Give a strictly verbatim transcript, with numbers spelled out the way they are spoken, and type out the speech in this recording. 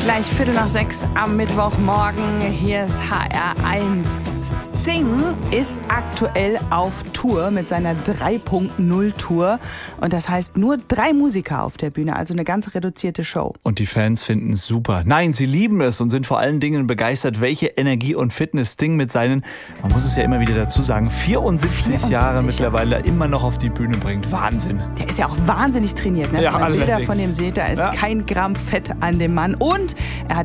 Gleich Viertel nach sechs am Mittwochmorgen. Hier ist H R eins. Sting ist aktuell auf Tour mit seiner drei Punkt null Tour. Und das heißt nur drei Musiker auf der Bühne, also eine ganz reduzierte Show. Und die Fans finden es super. Nein, sie lieben es und sind vor allen Dingen begeistert, welche Energie und Fitness Sting mit seinen, man muss es ja immer wieder dazu sagen, vierundsiebzig, vierundsiebzig Jahre mittlerweile immer noch auf die Bühne bringt. Wahnsinn. Der ist ja auch wahnsinnig trainiert. Ne? Ja, Wenn man Bilder allerdings. von dem seht, da ist Ja. kein Gramm Fett an dem Mann. Und er hat